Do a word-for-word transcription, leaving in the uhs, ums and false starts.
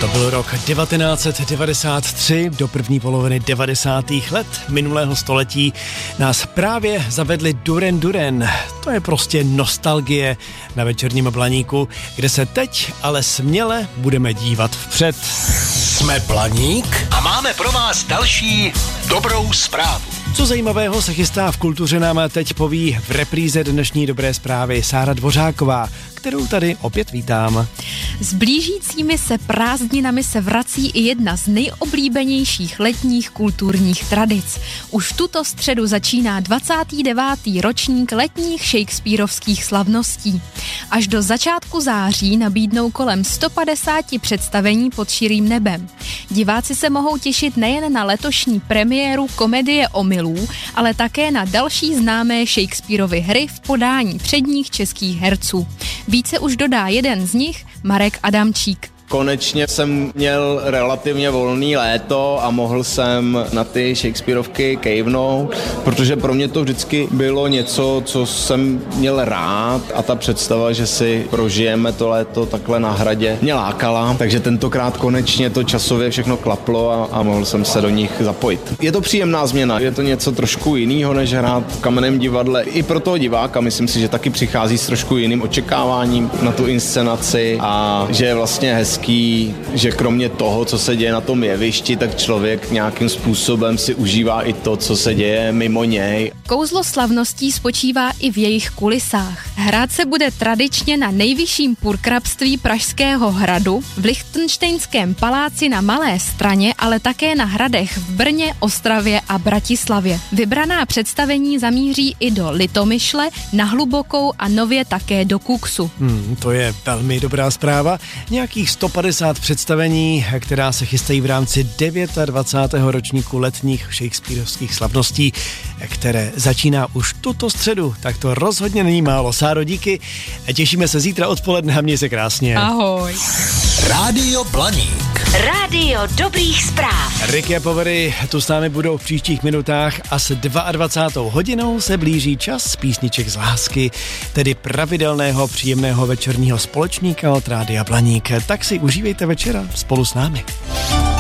To byl rok devatenáct set devadesát tři, do první poloviny devadesátých let minulého století nás právě zavedli Duran Duran. To je prostě nostalgie na Večerním Blaníku, kde se teď ale směle budeme dívat vpřed. Jsme Blaník a máme pro vás další dobrou zprávu. Co zajímavého se chystá v kultuře, nám teď poví v repríze dnešní dobré zprávy Sára Dvořáková, kterou tady opět vítám. S blížícími se prázdninami se vrací i jedna z nejoblíbenějších letních kulturních tradic. Už tuto středu začíná dvacátý devátý ročník letních shakespearovských slavností. Až do začátku září nabídnou kolem sto padesát představení pod širým nebem. Diváci se mohou těšit nejen na letošní premiéru komedie Omylů, ale také na další známé Shakespearovy hry v podání předních českých herců. Více už dodá jeden z nich, Marek Adamčík. Konečně jsem měl relativně volný léto a mohl jsem na ty Shakespearovky kejvnout, protože pro mě to vždycky bylo něco, co jsem měl rád a ta představa, že si prožijeme to léto takhle na hradě, mě lákala, takže tentokrát konečně to časově všechno klaplo a, a mohl jsem se do nich zapojit. Je to příjemná změna, je to něco trošku jiného, než hrát v kamenném divadle. I pro toho diváka myslím si, že taky přichází s trošku jiným očekáváním na tu inscenaci a že je vlastně hezký, že kromě toho, co se děje na tom jevišti, tak člověk nějakým způsobem si užívá i to, co se děje mimo něj. Kouzlo slavností spočívá i v jejich kulisách. Hrát se bude tradičně na nejvyšším purkrabství Pražského hradu, v Lichtenštejnském paláci na Malé Straně, ale také na hradech v Brně, Ostravě a Bratislavě. Vybraná představení zamíří i do Litomyšle, na Hlubokou a nově také do Kuksu. Hmm, to je velmi dobrá zpráva. Nějakých sto padesát představení, která se chystají v rámci dvacátého devátého ročníku letních shakespearovských slavností, které začíná už tuto středu, tak to rozhodně není málo. Sáro, díky. Těšíme se zítra odpoledne a měj se krásně. Ahoj. Rádio Blaník. Rádio dobrých zpráv. Ricky a Povery tu s námi budou v příštích minutách a s dvacátou druhou hodinou se blíží čas písniček z lásky, tedy pravidelného příjemného večerního společníka od Rádia Blaník. Tak si užívejte večera spolu s námi.